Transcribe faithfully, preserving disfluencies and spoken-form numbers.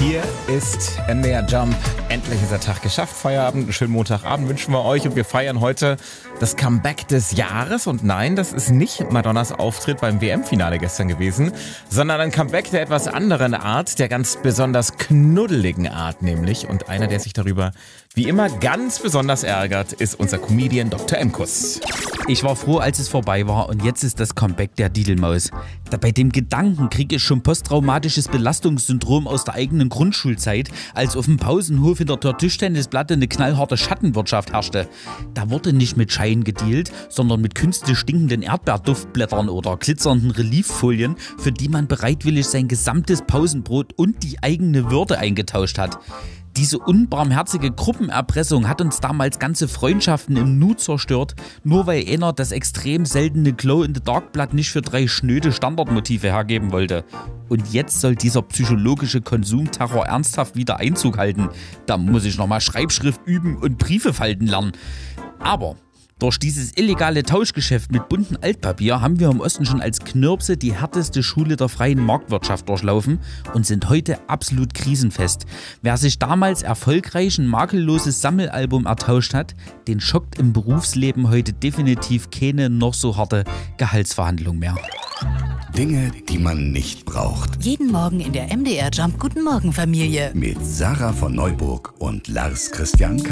Hier ist N D R Jump. Endlich ist der Tag geschafft. Feierabend, einen schönen Montagabend wünschen wir euch. Und wir feiern heute das Comeback des Jahres. Und nein, das ist nicht Madonnas Auftritt beim W M-Finale gestern gewesen, sondern ein Comeback der etwas anderen Art, der ganz besonders knuddeligen Art nämlich. Und einer, der sich darüber wie immer ganz besonders ärgert, ist unser Comedian Doktor Emkus. Ich war froh, als es vorbei war, und jetzt ist das Comeback der Didelmaus. Da bei dem Gedanken kriege ich schon posttraumatisches Belastungssyndrom aus der eigenen Grundschulzeit, als auf dem Pausenhof in der Tischtennisplatte eine knallharte Schattenwirtschaft herrschte. Da wurde nicht mit Schein gedealt, sondern mit künstlich stinkenden Erdbeerduftblättern oder glitzernden Relieffolien, für die man bereitwillig sein gesamtes Pausenbrot und die eigene Würde eingetauscht hat. Diese unbarmherzige Gruppenerpressung hat uns damals ganze Freundschaften im Nu zerstört, nur weil einer das extrem seltene Glow-in-the-Dark-Blatt nicht für drei schnöde Standardmotive hergeben wollte. Und jetzt soll dieser psychologische Konsumterror ernsthaft wieder Einzug halten. Da muss ich nochmal Schreibschrift üben und Briefe falten lernen. Aber durch dieses illegale Tauschgeschäft mit buntem Altpapier haben wir im Osten schon als Knirpse die härteste Schule der freien Marktwirtschaft durchlaufen und sind heute absolut krisenfest. Wer sich damals erfolgreich ein makelloses Sammelalbum ertauscht hat, den schockt im Berufsleben heute definitiv keine noch so harte Gehaltsverhandlung mehr. Dinge, die man nicht braucht. Jeden Morgen in der M D R Jump Guten Morgen Familie. Mit Sarah von Neuburg und Lars Christian K.